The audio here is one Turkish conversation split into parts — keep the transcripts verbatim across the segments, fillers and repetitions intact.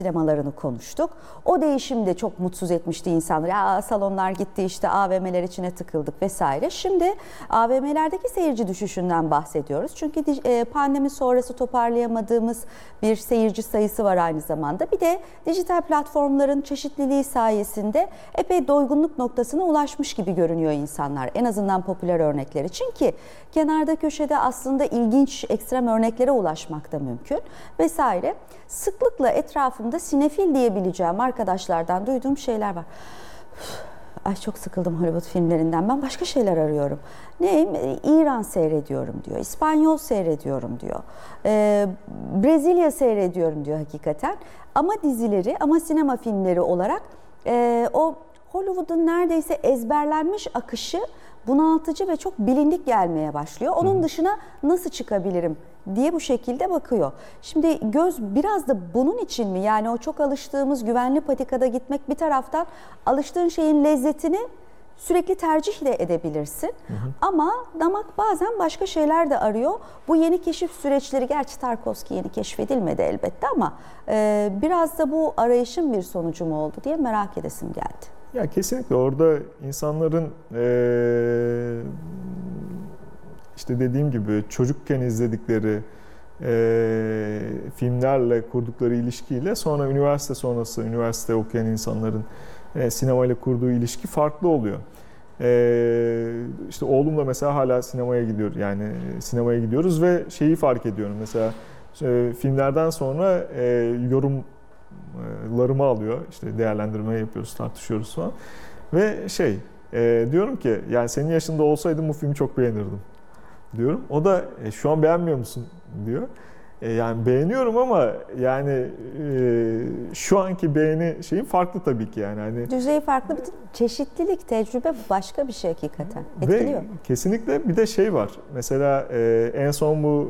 sinemalarını konuştuk. O değişim de çok mutsuz etmişti insanları. Ya salonlar gitti, işte A V M'ler içine tıkıldık vesaire. Şimdi A V M'lerdeki seyirci düşüşünden bahsediyoruz. Çünkü pandemi sonrası toparlayamadığımız bir seyirci sayısı var aynı zamanda. Bir de dijital platformların çeşitliliği sayesinde epey doygunluk noktasına ulaşmış gibi görünüyor insanlar. En azından popüler örnekleri. Çünkü kenarda köşede aslında ilginç ekstrem örneklere ulaşmak da mümkün vesaire. Sıklıkla etrafımda sinefil diyebileceğim arkadaşlardan duyduğum şeyler var. Ay çok sıkıldım Hollywood filmlerinden. Ben başka şeyler arıyorum. Ne? İran seyrediyorum diyor. İspanyol seyrediyorum diyor. Ee, Brezilya seyrediyorum diyor hakikaten. Ama dizileri, ama sinema filmleri olarak e, o Hollywood'un neredeyse ezberlenmiş akışı bunaltıcı ve çok bilindik gelmeye başlıyor. Onun Hı. dışına nasıl çıkabilirim diye bu şekilde bakıyor. Şimdi göz biraz da bunun için mi? Yani o çok alıştığımız güvenli patikada gitmek bir taraftan, alıştığın şeyin lezzetini sürekli tercih de edebilirsin. Hı hı. Ama damak bazen başka şeyler de arıyor. Bu yeni keşif süreçleri, gerçi Tarkovski yeni keşfedilmedi elbette ama e, biraz da bu arayışın bir sonucu mu oldu diye merak edesim geldi. Ya kesinlikle orada insanların ee, işte dediğim gibi çocukken izledikleri e, filmlerle kurdukları ilişkiyle sonra üniversite sonrası üniversite okuyan insanların e, sinemayla kurduğu ilişki farklı oluyor. E, işte oğlumla mesela hala sinemaya gidiyor, yani sinemaya gidiyoruz ve şeyi fark ediyorum mesela e, filmlerden sonra e, yorumlarımı alıyor, işte değerlendirme yapıyoruz, tartışıyoruz falan ve şey e, diyorum ki yani senin yaşında olsaydım bu filmi çok beğenirdim diyorum. O da e, şu an beğenmiyor musun diyor. E, yani beğeniyorum ama yani e, şu anki beğeni şeyin farklı tabii ki yani. Hani düzeyi farklı, bir çeşitlilik, tecrübe başka bir şey hakikaten. Etkiliyor. Ve kesinlikle bir de şey var. Mesela e, en son bu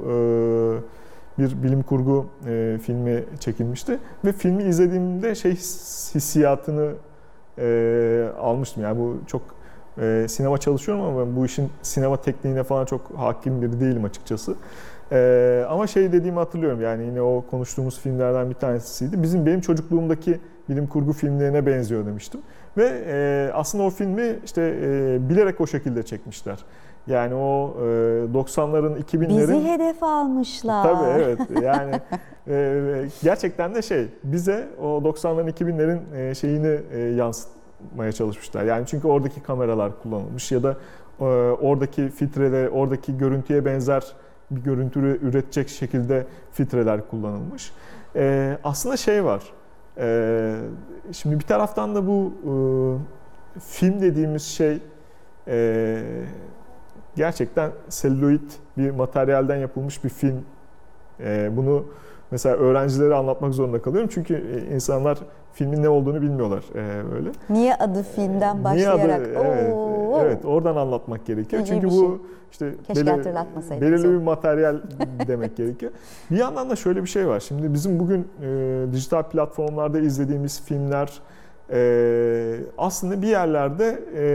e, bir bilim kurgu e, filmi çekilmişti ve filmi izlediğimde şey hissiyatını e, almıştım. Yani bu çok Ee, sinema çalışıyorum ama bu işin sinema tekniğine falan çok hakim biri değilim açıkçası. Ee, ama şey dediğimi hatırlıyorum, yani yine o konuştuğumuz filmlerden bir tanesiydi. Bizim benim çocukluğumdaki bilim kurgu filmlerine benziyor demiştim. Ve e, aslında o filmi işte e, bilerek o şekilde çekmişler. Yani o e, doksanların, iki binlerin... Bizi hedef almışlar. Tabii evet, yani e, gerçekten de şey, bize o doksanların, iki binlerin e, şeyini e, yansıt maya çalışmışlar. Yani çünkü oradaki kameralar kullanılmış ya da e, oradaki filtreler, oradaki görüntüye benzer bir görüntü üretecek şekilde filtreler kullanılmış. E, aslında şey var. E, şimdi bir taraftan da bu e, film dediğimiz şey e, gerçekten selüloid bir materyalden yapılmış bir film. E, bunu mesela öğrencilere anlatmak zorunda kalıyorum çünkü insanlar filmin ne olduğunu bilmiyorlar e, böyle. Niye adı filmden başlayarak? Niye adı, evet, evet, oradan anlatmak gerekiyor. İyi çünkü bu şey. işte belirli, belirli bir materyal demek gerekiyor. Bir yandan da şöyle bir şey var. Şimdi bizim bugün e, dijital platformlarda izlediğimiz filmler e, aslında bir yerlerde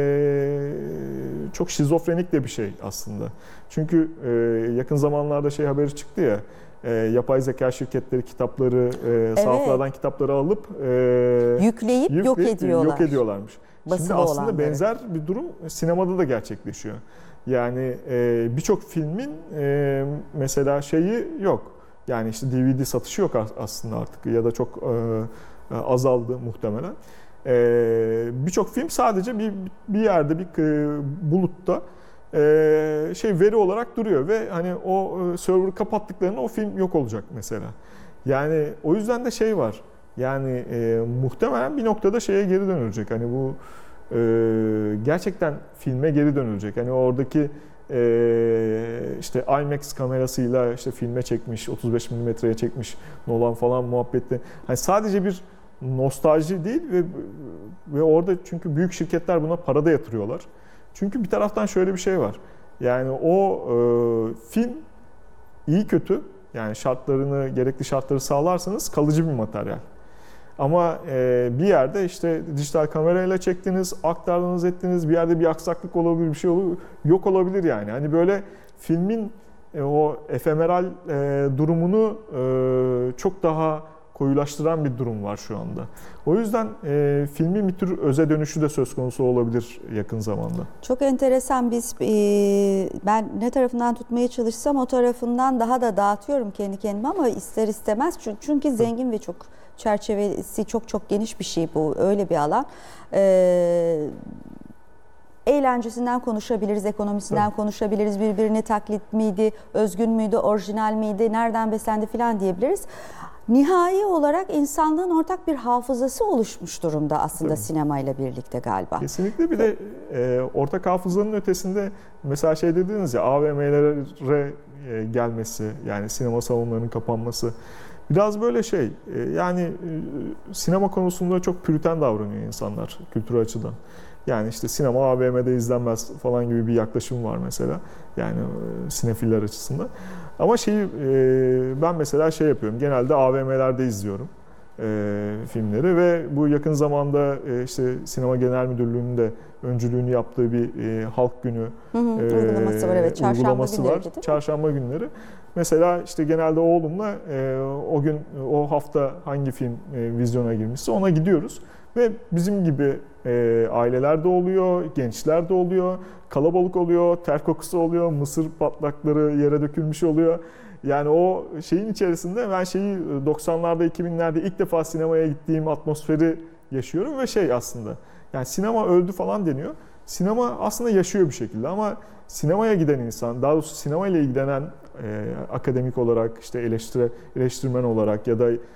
e, çok şizofrenik de bir şey aslında. Çünkü e, yakın zamanlarda şey haberi çıktı ya. E, yapay zeka şirketleri kitapları, e, evet. sahaflardan kitapları alıp e, yükleyip, yükleyip yok ediyorlar. Yok ediyorlarmış. Basılı Şimdi aslında olanları. benzer bir durum sinemada da gerçekleşiyor. Yani e, birçok filmin e, mesela şeyi yok. Yani işte D V D satışı yok aslında artık ya da çok e, azaldı muhtemelen. E, birçok film sadece bir bir yerde bir e, bulutta Ee, şey veri olarak duruyor ve hani o e, server'ı kapattıklarında o film yok olacak mesela. Yani o yüzden de şey var. Yani e, muhtemelen bir noktada şeye geri dönülecek. Hani bu e, gerçekten filme geri dönülecek. Hani oradaki e, işte IMAX kamerasıyla işte filme çekmiş, otuz beş milimetreye çekmiş Nolan falan muhabbette. Hani sadece bir nostalji değil ve ve orada çünkü büyük şirketler buna para da yatırıyorlar. Çünkü bir taraftan şöyle bir şey var. Yani o e, film iyi kötü, yani şartlarını, gerekli şartları sağlarsanız kalıcı bir materyal. Ama e, bir yerde işte dijital kamerayla çektiniz, aktardınız, ettiniz, bir yerde bir aksaklık olabilir, bir şey olur, yok olabilir yani. Hani böyle filmin e, o efemeral e, durumunu e, çok daha koyulaştıran bir durum var şu anda. O yüzden e, filmin bir tür öze dönüşü de söz konusu olabilir yakın zamanda. Çok enteresan. Biz e, ben ne tarafından tutmaya çalışsam o tarafından daha da dağıtıyorum kendi kendime ama ister istemez çünkü zengin ve çok çerçevesi çok çok geniş bir şey bu. Öyle bir alan. Ee, eğlencesinden konuşabiliriz, ekonomisinden evet. konuşabiliriz. Birbirini taklit miydi, özgün müydü, orijinal miydi, nereden beslendi filan diyebiliriz. Nihai olarak insanlığın ortak bir hafızası oluşmuş durumda aslında Tabii. sinemayla birlikte galiba. Kesinlikle. Bir de e, ortak hafızanın ötesinde mesela şey dediniz ya, A V M'lere e, gelmesi, yani sinema salonlarının kapanması. Biraz böyle şey, yani sinema konusunda çok püriten davranıyor insanlar kültürel açıdan. Yani işte sinema A V M'de izlenmez falan gibi bir yaklaşım var mesela. Yani sinefiller açısından. Ama şeyi ben mesela şey yapıyorum, genelde A V M'lerde izliyorum filmleri ve bu yakın zamanda işte Sinema Genel Müdürlüğü'nün de öncülüğünü yaptığı bir halk günü hı hı, e, uygulaması var. Evet, çarşamba uygulaması günleri, var. Çarşamba günleri. Mesela işte genelde oğlumla e, o gün, o hafta hangi film e, vizyona girmişse ona gidiyoruz. Ve bizim gibi e, aileler de oluyor, gençler de oluyor, kalabalık oluyor, ter kokusu oluyor, mısır patlakları yere dökülmüş oluyor. Yani o şeyin içerisinde ben şeyi doksanlarda, iki binlerde ilk defa sinemaya gittiğim atmosferi yaşıyorum ve şey aslında, yani sinema öldü falan deniyor. Sinema aslında yaşıyor bir şekilde ama sinemaya giden insan, daha doğrusu sinemayla ilgilenen e, akademik olarak, işte eleştire, eleştirmen olarak ya da e,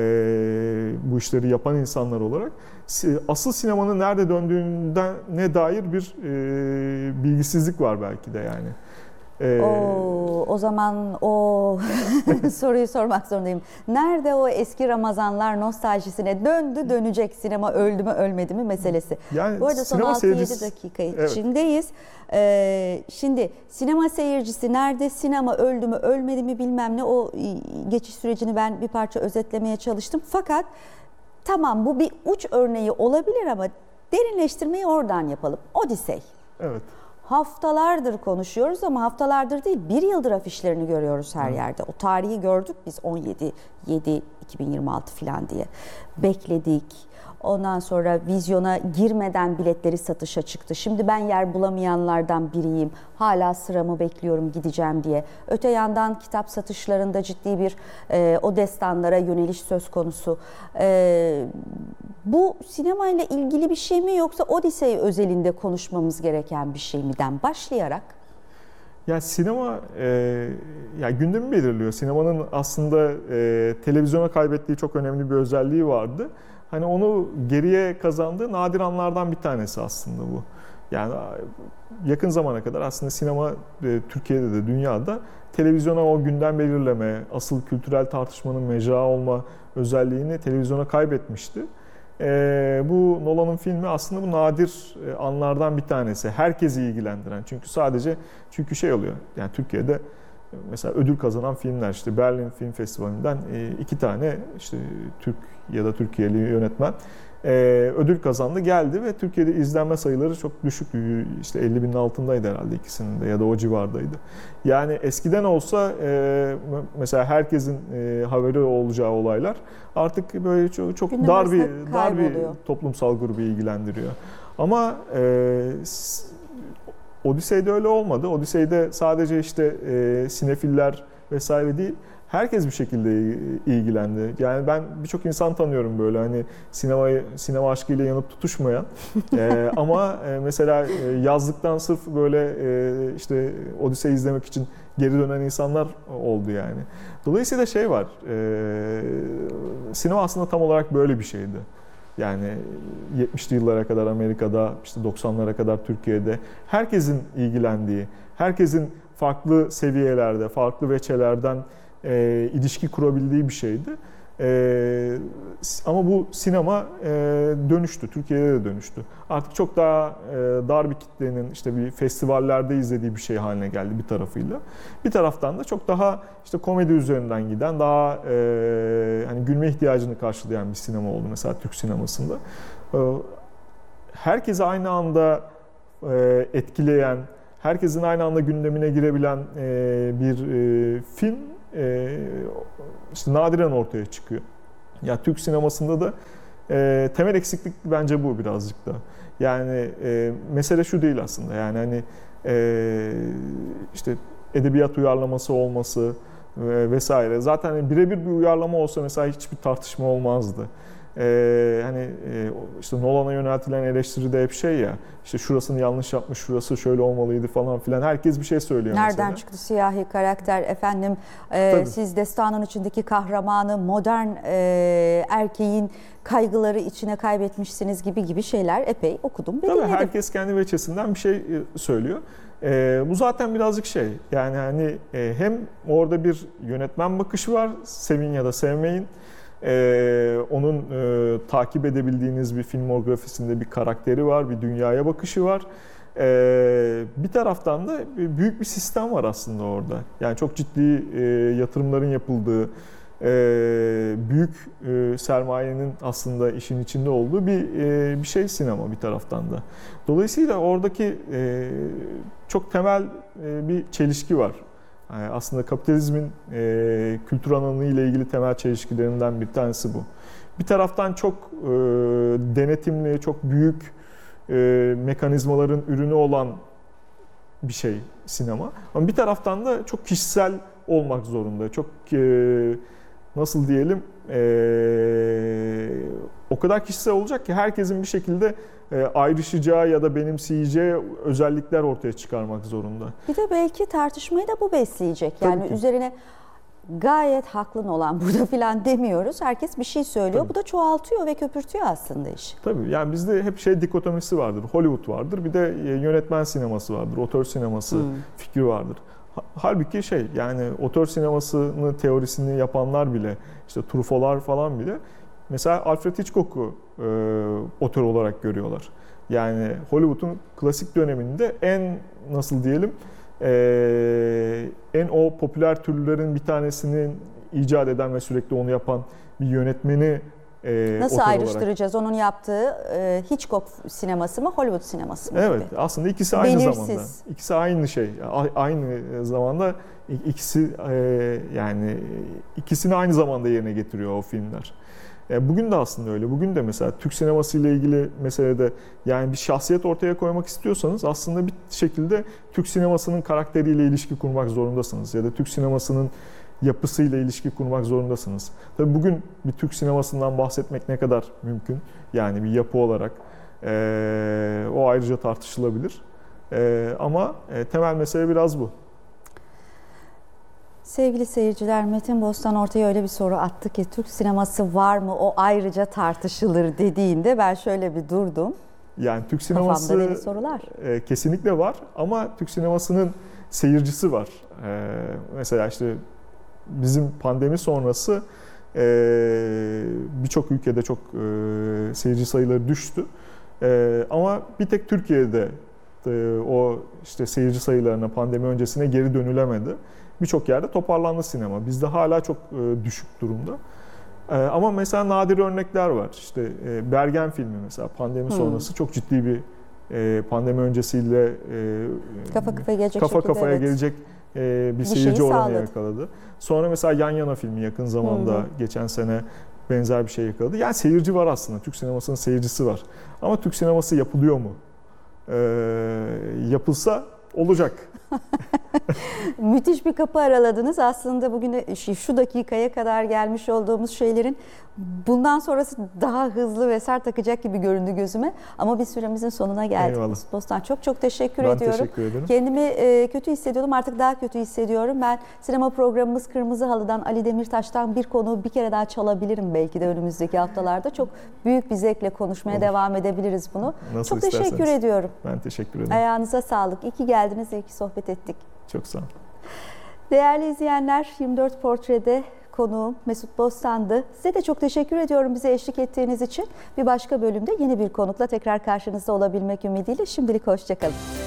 bu işleri yapan insanlar olarak asıl sinemanın nerede döndüğünden ne dair bir e, bilgisizlik var belki de yani. Ee, o, o zaman o soruyu sormak zorundayım. Nerede o eski Ramazanlar nostaljisine döndü dönecek, sinema öldü mü ölmedi mi meselesi. Yani bu arada son altı yedi seyircisi... dakika evet. içindeyiz. Ee, şimdi sinema seyircisi nerede, sinema öldü mü ölmedi mi bilmem ne, o geçiş sürecini ben bir parça özetlemeye çalıştım. Fakat tamam, bu bir uç örneği olabilir ama derinleştirmeyi oradan yapalım. Odyssey. Evet. Haftalardır konuşuyoruz ama haftalardır değil, bir yıldır afişlerini görüyoruz her yerde. O tarihi gördük biz, on yedi yedi iki bin yirmi altı falan diye. Bekledik. Ondan sonra vizyona girmeden biletleri satışa çıktı. Şimdi ben yer bulamayanlardan biriyim. Hala sıramı bekliyorum gideceğim diye. Öte yandan kitap satışlarında ciddi bir e, o destanlara yöneliş söz konusu. E, bu sinemayla ilgili bir şey mi yoksa Odyssey özelinde konuşmamız gereken bir şey mi'den başlayarak? Ya sinema e, ya gündemi belirliyor. Sinemanın aslında e, televizyona kaybettiği çok önemli bir özelliği vardı. Hani onu geriye kazandığı nadir anlardan bir tanesi aslında bu. Yani yakın zamana kadar aslında sinema e, Türkiye'de de dünyada televizyona o gündem belirleme, asıl kültürel tartışmanın mecra olma özelliğini televizyona kaybetmişti. E, bu Nolan'ın filmi aslında bu nadir anlardan bir tanesi. Herkesi ilgilendiren. Çünkü sadece çünkü şey oluyor. Yani Türkiye'de mesela ödül kazanan filmler, işte Berlin Film Festivali'nden iki tane işte Türk ya da Türkiye'li yönetmen ödül kazandı, geldi ve Türkiye'de izlenme sayıları çok düşük, işte elli binin altındaydı herhalde ikisinin de ya da o civardaydı. Yani eskiden olsa mesela herkesin haberi olacağı olaylar artık böyle çok, çok dar bir dar bir toplumsal grubu ilgilendiriyor. Ama Odyssey'de öyle olmadı. Odyssey'de sadece işte e, sinefiller vesaire değil, herkes bir şekilde ilgilendi. Yani ben birçok insan tanıyorum böyle hani sinemayı sinema aşkıyla yanıp tutuşmayan e, ama e, mesela yazlıktan sırf böyle e, işte Odyssey izlemek için geri dönen insanlar oldu yani. Dolayısıyla şey var, e, sinema aslında tam olarak böyle bir şeydi. Yani yetmişli yıllara kadar Amerika'da, işte doksanlara kadar Türkiye'de herkesin ilgilendiği, herkesin farklı seviyelerde, farklı veçelerden e, ilişki kurabildiği bir şeydi. E, ama bu sinema e, dönüştü, Türkiye'de de dönüştü. Artık çok daha e, dar bir kitlenin işte bir festivallerde izlediği bir şey haline geldi bir tarafıyla. Bir taraftan da çok daha işte komedi üzerinden giden, daha e, hani gülme ihtiyacını karşılayan bir sinema oldu mesela Türk sinemasında. E, herkesi aynı anda e, etkileyen, herkesin aynı anda gündemine girebilen e, bir e, film e, işte nadiren ortaya çıkıyor. Ya Türk sinemasında da e, temel eksiklik bence bu birazcık da. Yani e, mesele şu değil aslında. Yani hani e, işte edebiyat uyarlaması olması e, vesaire. Zaten hani birebir bir uyarlama olsa mesela hiçbir tartışma olmazdı. Ee, hani e, işte Nolan'a yöneltilen eleştiri de hep şey ya, işte şurasını yanlış yapmış, şurası şöyle olmalıydı falan filan. Herkes bir şey söylüyor Nereden mesela. çıktı siyahi karakter efendim? E, siz destanın içindeki kahramanı modern e, erkeğin kaygıları içine kaybetmişsiniz gibi gibi şeyler epey okudum ve Tabii dinledim. herkes kendi veçesinden bir şey söylüyor. Ee, bu zaten birazcık şey, yani hani e, hem orada bir yönetmen bakışı var, sevin ya da sevmeyin. Ee, onun e, takip edebildiğiniz bir filmografisinde bir karakteri var, bir dünyaya bakışı var. Ee, bir taraftan da büyük bir sistem var aslında orada. Yani çok ciddi e, yatırımların yapıldığı, e, büyük e, sermayenin aslında işin içinde olduğu bir e, bir şey sinema bir taraftan da. Dolayısıyla oradaki e, çok temel e, bir çelişki var. Yani aslında kapitalizmin e, kültür alanı ile ilgili temel çelişkilerinden bir tanesi bu. Bir taraftan çok e, denetimli, çok büyük e, mekanizmaların ürünü olan bir şey sinema. Ama bir taraftan da çok kişisel olmak zorunda. Çok e, nasıl diyelim e, o kadar kişisel olacak ki herkesin bir şekilde e, ayrışacağı ya da benimseyeceği özellikler ortaya çıkarmak zorunda. Bir de belki tartışmayı da bu besleyecek. Yani üzerine gayet haklı olan burada filan demiyoruz. Herkes bir şey söylüyor. Tabii. Bu da çoğaltıyor ve köpürtüyor aslında işi. Tabii yani bizde hep şey dikotomisi vardır. Hollywood vardır. Bir de yönetmen sineması vardır. Otör sineması hmm. fikri vardır. Halbuki şey yani otör sinemasının teorisini yapanlar bile, işte Truffaut'lar falan bile mesela Alfred Hitchcock'u e, otör olarak görüyorlar. Yani Hollywood'un klasik döneminde en nasıl diyelim e, en o popüler türlerin bir tanesini icat eden ve sürekli onu yapan bir yönetmeni e, nasıl otör ayrıştıracağız olarak. Onun yaptığı e, Hitchcock sineması mı, Hollywood sineması mı? Evet, gibi. aslında ikisi aynı Belirsiz. zamanda. İkisi aynı şey. Aynı zamanda ikisi e, yani ikisini aynı zamanda yerine getiriyor o filmler. Bugün de aslında öyle. Bugün de mesela Türk sineması ile ilgili meselede yani bir şahsiyet ortaya koymak istiyorsanız aslında bir şekilde Türk sinemasının karakteriyle ilişki kurmak zorundasınız ya da Türk sinemasının yapısıyla ilişki kurmak zorundasınız. Tabii bugün bir Türk sinemasından bahsetmek ne kadar mümkün? Yani bir yapı olarak e, o ayrıca tartışılabilir. E, ama e, temel mesele biraz bu. Sevgili seyirciler, Metin Bostan ortaya öyle bir soru attı ki Türk sineması var mı o ayrıca tartışılır dediğinde ben şöyle bir durdum. Yani Türk sineması sorular. E, kesinlikle var ama Türk sinemasının seyircisi var. E, mesela işte bizim pandemi sonrası e, birçok ülkede çok e, seyirci sayıları düştü. E, ama bir tek Türkiye'de e, o işte seyirci sayılarına pandemi öncesine geri dönülemedi. Birçok yerde toparlandı sinema. Bizde hala çok e, düşük durumda. E, ama mesela nadir örnekler var. İşte e, Bergen filmi mesela pandemi hmm. sonrası çok ciddi bir e, pandemi öncesiyle e, kafa kafaya gelecek, kafa şekilde, kafaya evet. gelecek e, bir, bir seyirci oranı yakaladı. Sonra mesela Yan Yana filmi yakın zamanda hmm. geçen sene benzer bir şey yakaladı. Yani seyirci var aslında. Türk sinemasının seyircisi var. Ama Türk sineması yapılıyor mu? E, yapılsa olacak. Müthiş bir kapı araladınız. Aslında bugün şu dakikaya kadar gelmiş olduğumuz şeylerin bundan sonrası daha hızlı ve sert akacak gibi göründü gözüme. Ama bir süremizin sonuna geldik. Eyvallah. Bostan çok çok teşekkür ben ediyorum. Ben teşekkür ederim. Kendimi kötü hissediyordum. Artık daha kötü hissediyorum. Ben sinema programımız Kırmızı Halı'dan Ali Demirtaş'tan bir konu bir kere daha çalabilirim belki de önümüzdeki haftalarda. Çok büyük bir zevkle konuşmaya Olur. devam edebiliriz bunu. Nasıl çok isterseniz. teşekkür ediyorum. Ben teşekkür ederim. Ayağınıza sağlık. İyi ki geldiniz. İyi ki sohbet ettik. Çok sağ olun. Değerli izleyenler, yirmi dört Portre'de konuğum Mesut Bostan'dı. Size de çok teşekkür ediyorum bize eşlik ettiğiniz için. Bir başka bölümde yeni bir konukla tekrar karşınızda olabilmek ümidiyle şimdilik hoşça kalın.